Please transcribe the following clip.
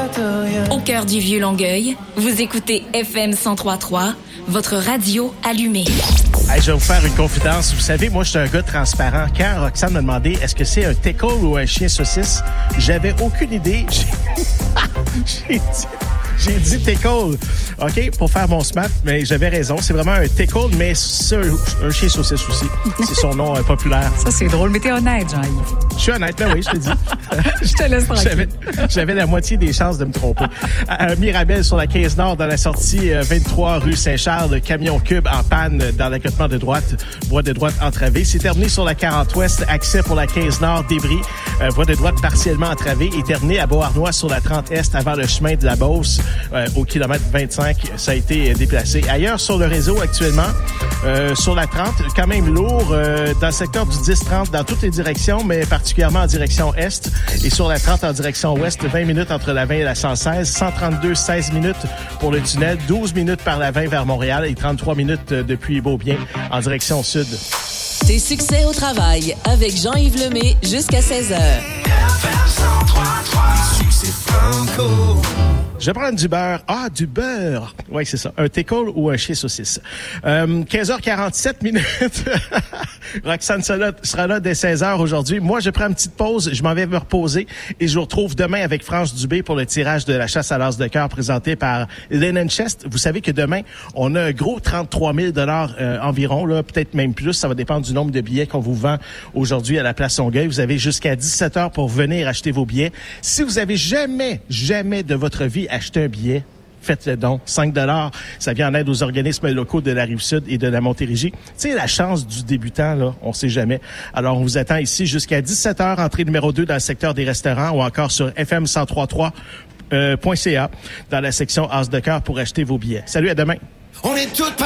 Au cœur du Vieux-Longueuil, vous écoutez FM 103.3, votre radio allumée. Hey, je vais vous faire une confidence. Vous savez, moi, je suis un gars transparent. Quand Roxane m'a demandé est-ce que c'est un tickle ou un chien saucisse, j'avais aucune idée. J'ai dit tickle, OK, pour faire mon smart, mais j'avais raison. C'est vraiment un tickle, mais c'est un chien saucisse aussi. C'est son nom populaire. Ça, c'est drôle, mais t'es honnête, Jean-Yves. Je suis honnête, ben oui, je te dis. Je te laisse tranquille. J'avais la moitié des chances de me tromper. Mirabel, sur la 15 Nord, dans la sortie 23 rue Saint-Charles, camion cube en panne dans l'accotement de droite, voie de droite entravée. C'est terminé sur la 40 Ouest, accès pour la 15 Nord, débris, voie de droite partiellement entravée, et terminé à Beauharnois sur la 30 Est avant le chemin de la Beauce. Au kilomètre 25, ça a été déplacé. Ailleurs sur le réseau actuellement, sur la 30, quand même lourd dans le secteur du 10-30 dans toutes les directions, mais particulièrement en direction Est. Et sur la 30 en direction Ouest, 20 minutes entre la 20 et la 116, 132, 16 minutes pour le tunnel, 12 minutes par la 20 vers Montréal et 33 minutes depuis Beaubien en direction Sud. Tes succès au travail avec Jean-Yves Lemay jusqu'à 16h. Succès franco. Je prends du beurre. Ah, du beurre. Oui, c'est ça. Un tickle ou un chien saucisse. 15h47 minutes. Roxane sera là dès 16h aujourd'hui. Moi, je prends une petite pause. Je m'en vais me reposer et je vous retrouve demain avec France Dubé pour le tirage de la chasse à l'as de cœur présenté par Linen Chest. Vous savez que demain, on a un gros 33 000 environ, là, peut-être même plus. Ça va dépendre du nombre de billets qu'on vous vend aujourd'hui à la Place Longueuil. Vous avez jusqu'à 17h pour venir acheter vos billets. Si vous avez jamais de votre vie acheté un billet, faites-le don. 5 $. Ça vient en aide aux organismes locaux de la Rive-Sud et de la Montérégie. Tu sais, la chance du débutant, là, on sait jamais. Alors, on vous attend ici jusqu'à 17h, entrée numéro 2 dans le secteur des restaurants ou encore sur fm1033.ca dans la section As de cœur pour acheter vos billets. Salut, à demain. On est toutes